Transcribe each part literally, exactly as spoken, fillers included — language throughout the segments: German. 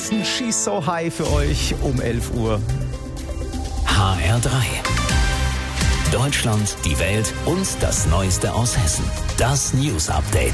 bisschen She's So High für euch um elf Uhr. H R drei. Deutschland, die Welt und das Neueste aus Hessen. Das News Update.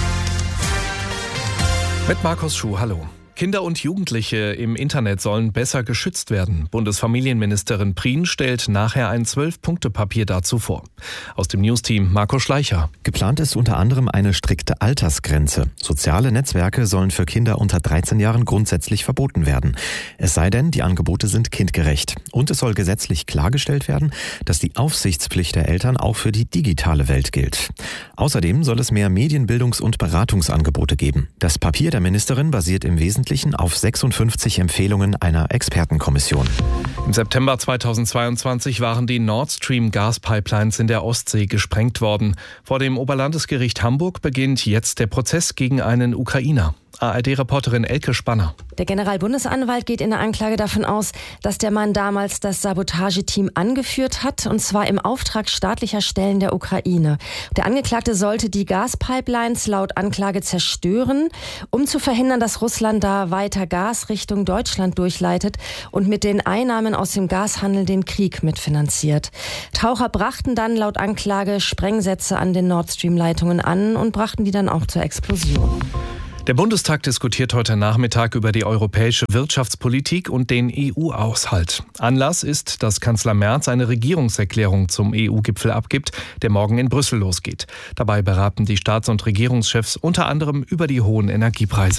Mit Markus Schuh, hallo. Kinder und Jugendliche im Internet sollen besser geschützt werden. Bundesfamilienministerin Prien stellt nachher ein Zwölf-Punkte-Papier dazu vor. Aus dem Newsteam Marco Schleicher. Geplant ist unter anderem eine strikte Altersgrenze. Soziale Netzwerke sollen für Kinder unter dreizehn Jahren grundsätzlich verboten werden. Es sei denn, die Angebote sind kindgerecht. Und es soll gesetzlich klargestellt werden, dass die Aufsichtspflicht der Eltern auch für die digitale Welt gilt. Außerdem soll es mehr Medienbildungs- und Beratungsangebote geben. Das Papier der Ministerin basiert im Wesentlichen auf sechsundfünfzig Empfehlungen einer Expertenkommission. Im September zweitausendzweiundzwanzig waren die Nord Stream Gaspipelines in der Ostsee gesprengt worden. Vor dem Oberlandesgericht Hamburg beginnt jetzt der Prozess gegen einen Ukrainer. A R D-Reporterin Elke Spanner. Der Generalbundesanwalt geht in der Anklage davon aus, dass der Mann damals das Sabotageteam angeführt hat, und zwar im Auftrag staatlicher Stellen der Ukraine. Der Angeklagte sollte die Gaspipelines laut Anklage zerstören, um zu verhindern, dass Russland da weiter Gas Richtung Deutschland durchleitet und mit den Einnahmen aus dem Gashandel den Krieg mitfinanziert. Taucher brachten dann laut Anklage Sprengsätze an den Nord Stream-Leitungen an und brachten die dann auch zur Explosion. Der Bundestag diskutiert heute Nachmittag über die europäische Wirtschaftspolitik und den E U-Haushalt. Anlass ist, dass Kanzler Merz eine Regierungserklärung zum E U-Gipfel abgibt, der morgen in Brüssel losgeht. Dabei beraten die Staats- und Regierungschefs unter anderem über die hohen Energiepreise.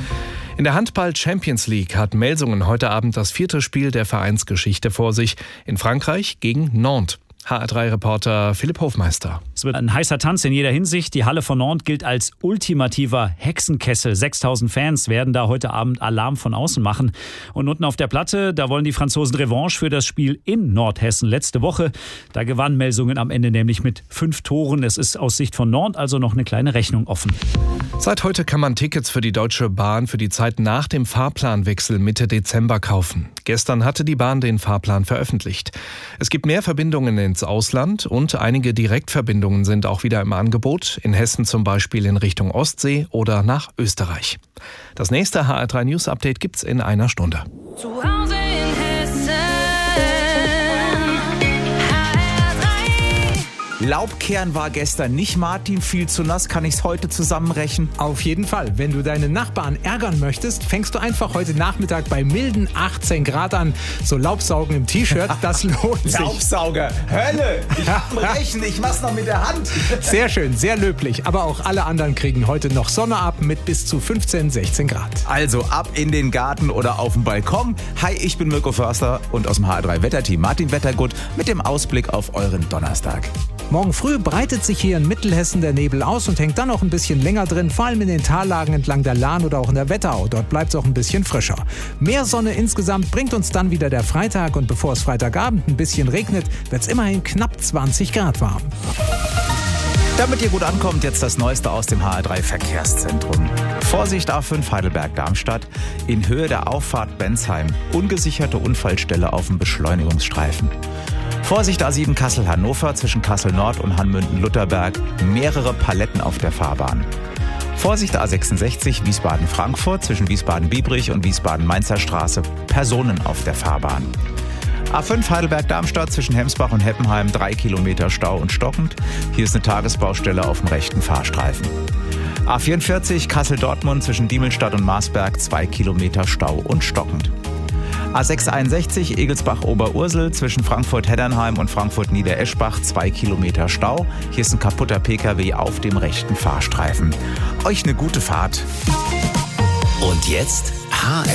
In der Handball-Champions League hat Melsungen heute Abend das vierte Spiel der Vereinsgeschichte vor sich. In Frankreich gegen Nantes. H R drei-Reporter Philipp Hofmeister. Es wird ein heißer Tanz in jeder Hinsicht. Die Halle von Nantes gilt als ultimativer Hexenkessel. sechstausend Fans werden da heute Abend Alarm von außen machen. Und unten auf der Platte, da wollen die Franzosen Revanche für das Spiel in Nordhessen letzte Woche. Da gewann Melsungen am Ende nämlich mit fünf Toren. Es ist aus Sicht von Nantes also noch eine kleine Rechnung offen. Seit heute kann man Tickets für die Deutsche Bahn für die Zeit nach dem Fahrplanwechsel Mitte Dezember kaufen. Gestern hatte die Bahn den Fahrplan veröffentlicht. Es gibt mehr Verbindungen ins Ausland und einige Direktverbindungen sind auch wieder im Angebot. In Hessen zum Beispiel in Richtung Ostsee oder nach Österreich. Das nächste H R drei News Update gibt's in einer Stunde. Zu Hause in Hessen. Laubkehren war gestern nicht, Martin. Viel zu nass. Kann ich es heute zusammenrechnen? Auf jeden Fall. Wenn du deine Nachbarn ärgern möchtest, fängst du einfach heute Nachmittag bei milden achtzehn Grad an. So Laubsaugen im T-Shirt, das lohnt sich. Laubsauger, Hölle! Ich hab ein Rechen, ich mach's noch mit der Hand. Sehr schön, sehr löblich. Aber auch alle anderen kriegen heute noch Sonne ab mit bis zu fünfzehn, sechzehn Grad. Also ab in den Garten oder auf den Balkon. Hi, ich bin Mirko Förster und aus dem H R drei Wetterteam Martin Wettergut mit dem Ausblick auf euren Donnerstag. Morgen früh breitet sich hier in Mittelhessen der Nebel aus und hängt dann noch ein bisschen länger drin, vor allem in den Tallagen entlang der Lahn oder auch in der Wetterau. Dort bleibt es auch ein bisschen frischer. Mehr Sonne insgesamt bringt uns dann wieder der Freitag, und bevor es Freitagabend ein bisschen regnet, wird es immerhin knapp zwanzig Grad warm. Damit ihr gut ankommt, jetzt das Neueste aus dem H R drei Verkehrszentrum. Vorsicht A fünf Heidelberg-Darmstadt, in Höhe der Auffahrt Bensheim, ungesicherte Unfallstelle auf dem Beschleunigungsstreifen. Vorsicht A sieben Kassel-Hannover, zwischen Kassel-Nord und Hanmünden-Lutherberg, mehrere Paletten auf der Fahrbahn. Vorsicht A sechsundsechzig Wiesbaden-Frankfurt, zwischen Wiesbaden-Biebrich und Wiesbaden-Mainzer Straße, Personen auf der Fahrbahn. A fünf Heidelberg-Darmstadt, zwischen Hemsbach und Heppenheim, drei Kilometer Stau und stockend. Hier ist eine Tagesbaustelle auf dem rechten Fahrstreifen. A vierundvierzig Kassel-Dortmund, zwischen Diemelstadt und Marsberg, zwei Kilometer Stau und stockend. A sechshunderteinundsechzig Egelsbach-Oberursel, zwischen Frankfurt-Heddernheim und Frankfurt-Niedereschbach, zwei Kilometer Stau. Hier ist ein kaputter P K W auf dem rechten Fahrstreifen. Euch eine gute Fahrt. Und jetzt H R